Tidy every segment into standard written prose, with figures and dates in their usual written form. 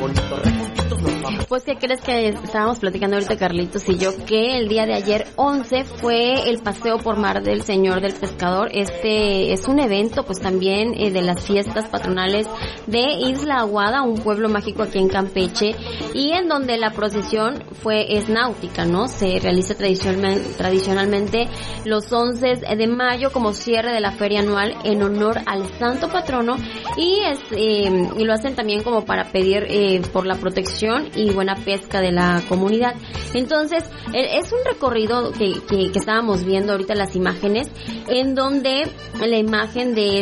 bonito, rejuntitos nos vamos. Pues, ¿qué crees que estábamos platicando ahorita, Carlitos y yo? Que el día de ayer, 11, fue el paseo por mar del Señor del Pescador. Este es un evento, pues, también de las fiestas patronales de Isla Aguada, un pueblo mágico aquí en Campeche, y en donde la procesión es náutica, ¿no? Se realiza tradicionalmente los 11 de mayo como cierre de la feria anual en honor al santo patrono, y lo hacen también como para pedir por la protección y buena pesca de la comunidad. Entonces, es un recorrido que estábamos viendo ahorita las imágenes, en donde la imagen de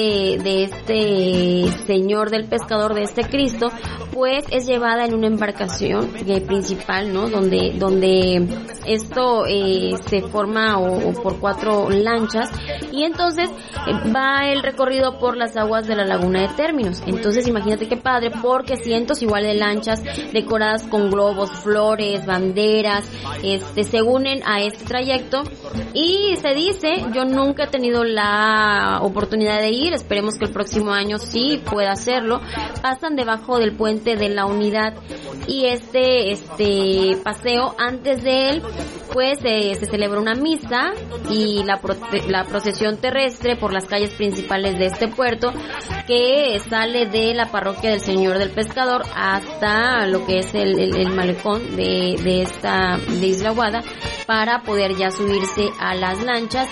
este Señor del Pescador, de este Cristo, pues es llevada en una embarcación principal, ¿no? Donde esto se forma o por 4 lanchas, y entonces va el recorrido por las aguas de la laguna de Términos. Entonces imagínate qué padre, porque cientos igual de lanchas decoradas con globos, flores, banderas, se unen a este trayecto, y se dice, yo nunca he tenido la oportunidad de ir, esperemos que el próximo año sí pueda hacerlo, pasan debajo del puente de la Unidad, y este paseo, antes de él, pues se celebra una misa y la procesión terrestre por las calles principales de este puerto, que sale de la parroquia del Señor del Pescador hasta lo que es el malecón de Isla Aguada, para poder ya subirse a las lanchas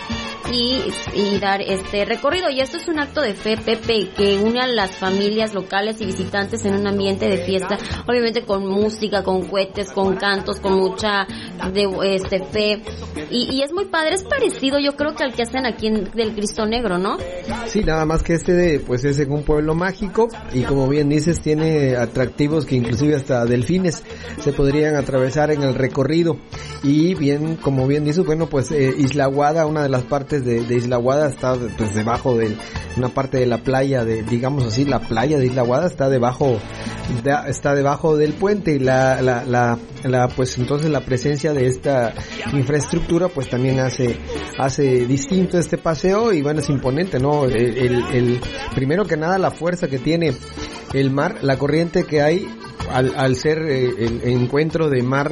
y dar este recorrido. Y esto es un acto de fe, Pepe, que une a las familias locales y visitantes en un ambiente de fiesta, obviamente con música, con cohetes, con cantos, con mucha fe, y es muy padre. Es parecido, yo creo, que al que hacen aquí del Cristo Negro, ¿no? Sí, nada más que pues es en un pueblo mágico, y como bien dices, tiene atractivos que inclusive hasta delfines se podrían atravesar en el recorrido. Y bien, como bien dices, bueno, pues Isla Aguada, una de las partes de Isla Aguada está pues debajo de una parte de la playa, digamos así, la playa de Isla Aguada está debajo del puente, y pues entonces la presencia de esta infraestructura pues también hace distinto este paseo, y bueno, es imponente, ¿no? El primero que nada, la fuerza que tiene el mar, la corriente que hay al ser el encuentro de mar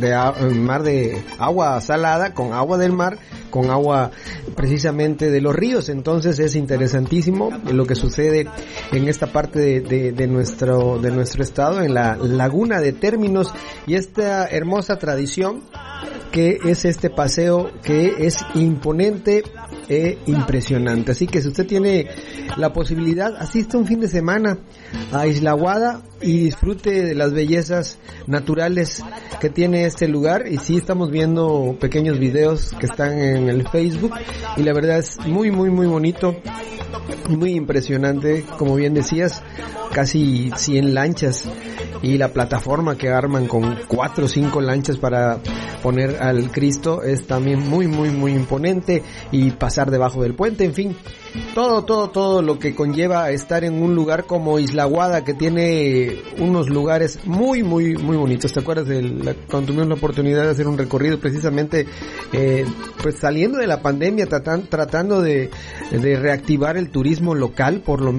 de agua salada con agua del mar, con agua precisamente de los ríos. Entonces es interesantísimo lo que sucede en esta parte de nuestro estado, en la laguna de Términos, y esta hermosa tradición que es este paseo, que es imponente e impresionante. Así que si usted tiene la posibilidad, asista un fin de semana a Isla Aguada y disfrute de las bellezas naturales que tiene este lugar. Y sí, estamos viendo pequeños videos que están en el Facebook, y la verdad es muy muy muy bonito, muy impresionante. Como bien decías, casi 100 lanchas, y la plataforma que arman con 4 o 5 lanchas para poner al Cristo es también muy muy muy imponente, y pasar debajo del puente, en fin, todo lo que conlleva estar en un lugar como Isla Aguada, que tiene unos lugares muy muy muy bonitos. ¿Te acuerdas cuando tuvimos la oportunidad de hacer un recorrido precisamente pues saliendo de la pandemia, tratando de reactivar el turismo local, por lo